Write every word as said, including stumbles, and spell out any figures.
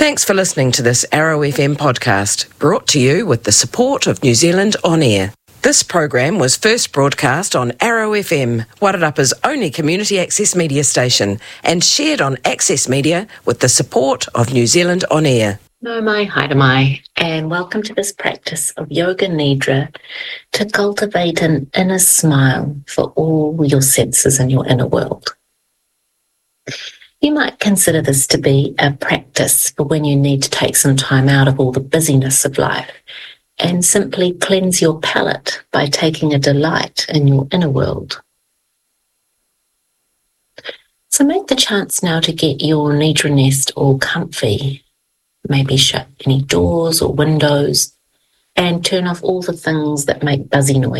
Thanks for listening to this Arrow F M podcast, brought to you with the support of New Zealand On Air. This program was first broadcast on Arrow F M, Wairarapa's only community access media station, and shared on Access Media with the support of New Zealand On Air. No mai, haere mai, and welcome to this practice of Yoga Nidra to cultivate an inner smile for all your senses in your inner world. You might consider this to be a practice for when you need to take some time out of all the busyness of life and simply cleanse your palate by taking a delight in your inner world. So make the chance now to get your Nidra nest all comfy. Maybe shut any doors or windows and turn off all the things that make buzzy noise.